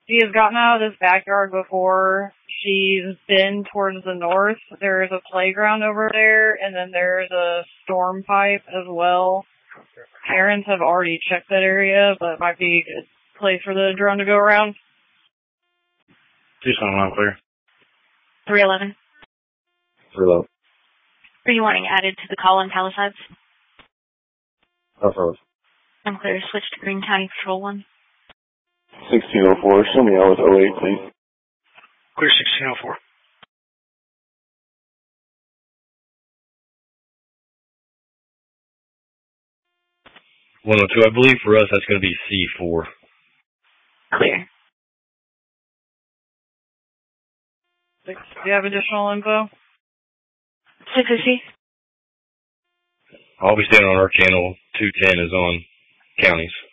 She has gotten out of this backyard before. She's been towards the north. There's a playground over there, and then there's a storm pipe as well. Parents have already checked that area, but it might be a good place for the drone to go around. Tucson, I'm clear. 311. 311. Are you wanting added to the call in Palisades? Affirmative. I'm clear. Switch to Greene County Patrol 1. 1604, show me out with 08, please. Clear 1604. I believe for us that's going to be C4. Clear. Do you have additional info? 650. I'll be staying on our channel. 210 is on counties.